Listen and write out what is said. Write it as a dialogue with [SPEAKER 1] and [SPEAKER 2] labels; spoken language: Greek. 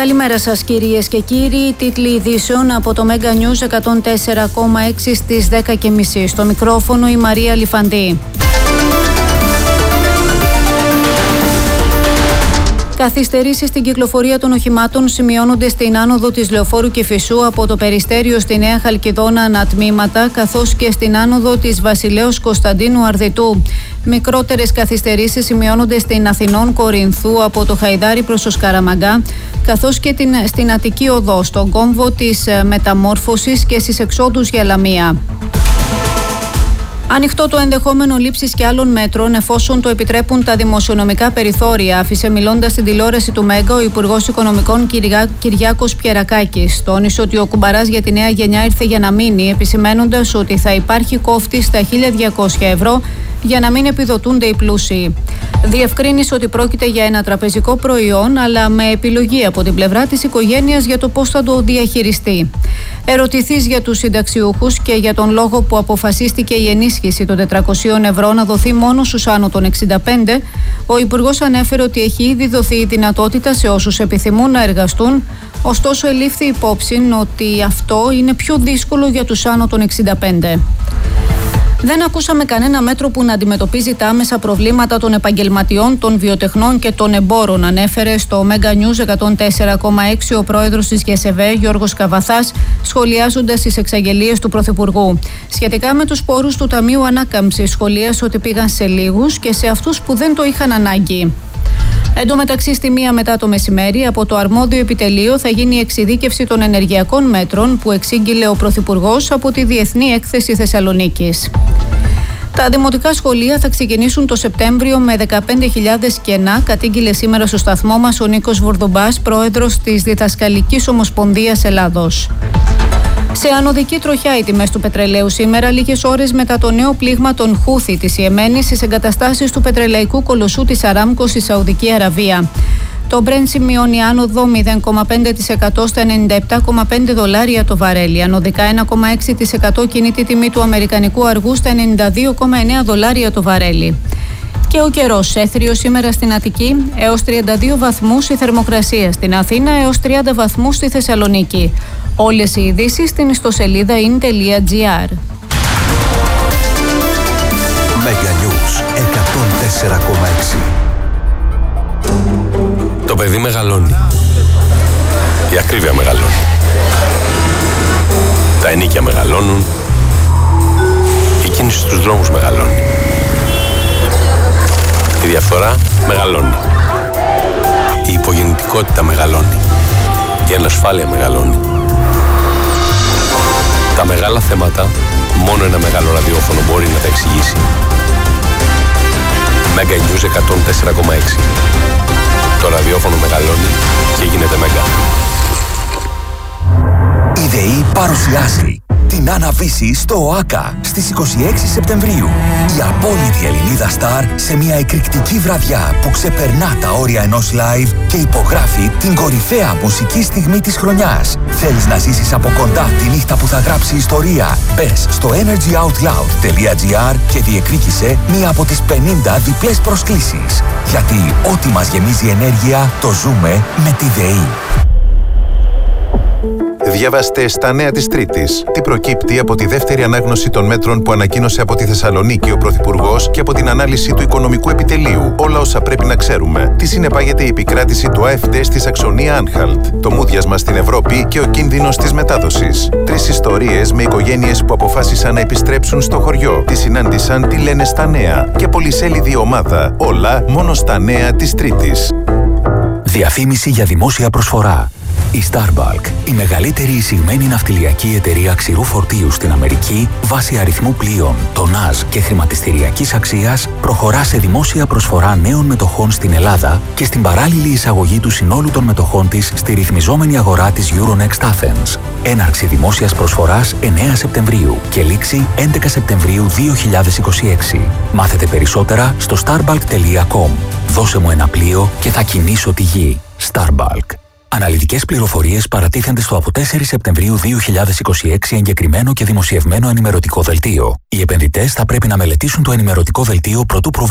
[SPEAKER 1] Καλημέρα σας κυρίες και κύριοι. Τίτλοι ειδήσεων από το Mega News 104,6 στις 10:30. Στο μικρόφωνο η Μαρία Λιφαντή. Καθυστερήσεις στην κυκλοφορία των οχημάτων σημειώνονται στην άνοδο της Λεωφόρου Κηφισού από το Περιστέριο στη Νέα Χαλκιδόνα ανατμήματα, καθώς και στην άνοδο της Βασιλέως Κωνσταντίνου Αρδιτού. Μικρότερες καθυστερήσεις σημειώνονται στην Αθηνών Κορινθού από το Χαϊδάρι προς το Σκαραμαγκά, καθώς και στην Αττική Οδό, στον κόμβο της Μεταμόρφωσης και στις εξόδους για Λαμία. Ανοιχτό το ενδεχόμενο λήψης και άλλων μέτρων εφόσον το επιτρέπουν τα δημοσιονομικά περιθώρια, άφησε μιλώντας στην τηλεόραση του Μέγκα ο Υπουργός Οικονομικών Κυριάκος Πιερακάκης. Τόνισε ότι ο κουμπαράς για τη νέα γενιά ήρθε για να μείνει, επισημένοντας ότι θα υπάρχει κόφτη στα 1.200 ευρώ για να μην επιδοτούνται οι πλούσιοι. Διευκρίνησε ότι πρόκειται για ένα τραπεζικό προϊόν, αλλά με επιλογή από την πλευρά της οικογένειας για το πώς θα το διαχειριστεί. Ερωτηθείς για τους συνταξιούχους και για τον λόγο που αποφασίστηκε η ενίσχυση των 400 ευρώ να δοθεί μόνο στους άνω των 65, ο Υπουργός ανέφερε ότι έχει ήδη δοθεί η δυνατότητα σε όσους επιθυμούν να εργαστούν, ωστόσο ελήφθη υπόψη ότι αυτό είναι πιο δύσκολο για τους άνω των 65. Δεν ακούσαμε κανένα μέτρο που να αντιμετωπίζει τα άμεσα προβλήματα των επαγγελματιών, των βιοτεχνών και των εμπόρων, ανέφερε στο Mega News 104,6 ο πρόεδρος της ΓΕΣΕΒΕ, Γιώργος Καβαθάς, σχολιάζοντας τις εξαγγελίες του Πρωθυπουργού. Σχετικά με τους πόρους του Ταμείου Ανάκαμψης, σχολίασε ότι πήγαν σε λίγους και σε αυτούς που δεν το είχαν ανάγκη. Εν τω μεταξύ, στη 1 μετά το μεσημέρι, από το αρμόδιο επιτελείο θα γίνει η εξειδίκευση των ενεργειακών μέτρων που εξήγηλε ο Πρωθυπουργός από τη Διεθνή Έκθεση Θεσσαλονίκης. Τα δημοτικά σχολεία θα ξεκινήσουν το Σεπτέμβριο με 15.000 κενά, κατήγγειλε σήμερα στο σταθμό μας ο Νίκος Βουρδουμπάς, πρόεδρος της Διδασκαλικής Ομοσπονδίας Ελλάδος. Σε ανωδική τροχιά οι τιμές του πετρελαίου σήμερα, λίγες ώρες μετά το νέο πλήγμα των Χούθι της Ιεμένης στις εγκαταστάσεις του πετρελαϊκού κολοσσού της Αράμκο στη Σαουδική Αραβία. Το Brent σημειώνει άνοδο 0,5% στα $97,5 το βαρέλι. Ανωδικά 1,6% κινείται τιμή του αμερικανικού αργού στα $92,9 το βαρέλι. Και ο καιρός, έθριος σήμερα στην Αττική, έως 32 βαθμούς η θερμοκρασία, στην Αθήνα έως 30 βαθμούς στη Θεσσαλονίκη. Όλες οι ειδήσεις στην ιστοσελίδα in.gr.
[SPEAKER 2] Mega News 104,6.
[SPEAKER 3] Το παιδί μεγαλώνει. Η ακρίβεια μεγαλώνει. Τα ενίκια μεγαλώνουν. Η κίνηση στους δρόμους μεγαλώνει. Η διαφθορά μεγαλώνει. Η υπογεννητικότητα μεγαλώνει. Η ανασφάλεια μεγαλώνει. Τα μεγάλα θέματα μόνο ένα μεγάλο ραδιόφωνο μπορεί να τα εξηγήσει. Mega News 104,6. Το ραδιόφωνο μεγαλώνει και γίνεται Mega.
[SPEAKER 2] Η ΔΕΗ παρουσιάζει την αναβίση στο ΟΑΚΑ στις 26 Σεπτεμβρίου. Η απόλυτη Ελληνίδα Σταρ σε μια εκρηκτική βραδιά που ξεπερνά τα όρια ενός live και υπογράφει την κορυφαία μουσική στιγμή της χρονιάς. Θέλεις να ζήσεις από κοντά τη νύχτα που θα γράψει ιστορία? Μπες στο energyoutloud.gr και διεκδίκησε μία από τις 50 διπλές προσκλήσεις. Γιατί ό,τι μας γεμίζει ενέργεια το ζούμε με τη ΔΕΗ.
[SPEAKER 4] Διαβάστε στα νέα της Τρίτης τι προκύπτει από τη δεύτερη ανάγνωση των μέτρων που ανακοίνωσε από τη Θεσσαλονίκη ο Πρωθυπουργός και από την ανάλυση του οικονομικού επιτελείου. Όλα όσα πρέπει να ξέρουμε. Τι συνεπάγεται η επικράτηση του AfD στη Σαξονία-Άνχαλτ, το μούδιασμα στην Ευρώπη και ο κίνδυνος της μετάδοσης. 3 ιστορίες με οικογένειες που αποφάσισαν να επιστρέψουν στο χωριό. Τι συνάντησαν, τι λένε στα νέα. Και πολυσέλιδη ομάδα. Όλα μόνο στα νέα της Τρίτης.
[SPEAKER 2] Διαφήμιση για δημόσια προσφορά. Η Starbulk, η μεγαλύτερη εισηγμένη ναυτιλιακή εταιρεία ξηρού φορτίου στην Αμερική, βάσει αριθμού πλοίων, τονάζ και χρηματιστηριακής αξίας, προχωρά σε δημόσια προσφορά νέων μετοχών στην Ελλάδα και στην παράλληλη εισαγωγή του συνόλου των μετοχών της στη ρυθμιζόμενη αγορά της Euronext Athens. Έναρξη δημόσιας προσφοράς 9 Σεπτεμβρίου και λήξη 11 Σεπτεμβρίου 2026. Μάθετε περισσότερα στο starbulk.com. Δώσε μου ένα πλοίο και θα κινήσω τη γη. Starbulk. Αναλυτικές πληροφορίες παρατίθενται στο από 4 Σεπτεμβρίου 2026 εγκεκριμένο και δημοσιευμένο ενημερωτικό δελτίο. Οι επενδυτές θα πρέπει να μελετήσουν το ενημερωτικό δελτίο προτού προβούν